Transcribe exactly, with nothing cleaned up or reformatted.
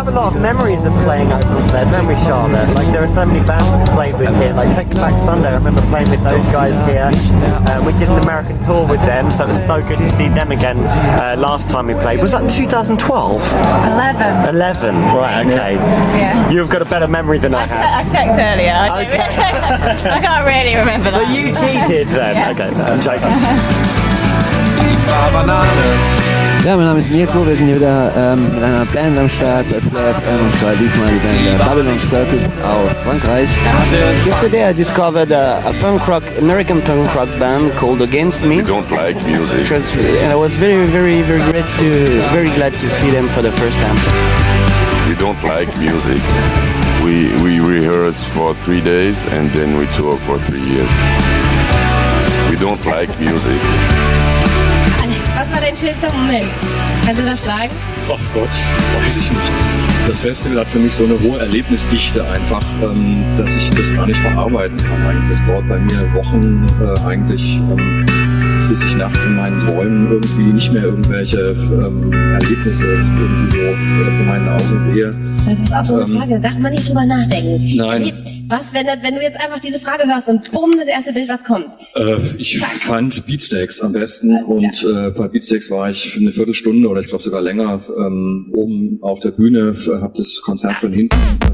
a lot of memories of playing over there, don't we, Charlotte? Like, there are so many bands we played with here. Like, Take Back Sunday, I remember playing with those guys here. Uh, we did an American tour with them, so it was so good to see them again uh, last time we played. Was that twenty twelve? eleven. eleven, right, okay. Yeah. You've got a better memory than I, I, che- have. I checked earlier. I, don't Okay. really, I can't really remember So that. you cheated then? Yeah. Okay, I'm joking. Ja, mein Name ist Mirko, wir sind hier wieder ähm, mit einer Band am Start bei Play F M und zwar diesmal die Band der Babylon Circus aus Frankreich. Yesterday I discovered a, a punk rock, American punk rock band called Against Me. We don't like music. Which was, and I was very, very, very great to, very glad to see them for the first time. We don't like music. We we rehearse for three days and then we tour for three years. We don't like music. Alex, was war dein schönster Moment? Kannst du das sagen? Ach Gott, weiß ich nicht. Das Festival hat für mich so eine hohe Erlebnisdichte einfach, ähm, dass ich das gar nicht verarbeiten kann. Eigentlich, das dauert bei mir Wochen äh, eigentlich, ähm, bis ich nachts in meinen Träumen irgendwie nicht mehr irgendwelche ähm, Erlebnisse irgendwie so vor meinen Augen sehe. Das ist auch so eine Ähm, Frage, da darf man nicht drüber nachdenken. Nein. Was, wenn, wenn du jetzt einfach diese Frage hörst und bumm, das erste Bild, was kommt? Äh, ich fand Beatsteaks am besten und äh, bei Beatsteaks war ich für eine Viertelstunde oder ich glaube sogar länger ähm, oben auf der Bühne, habe das Konzert von hinten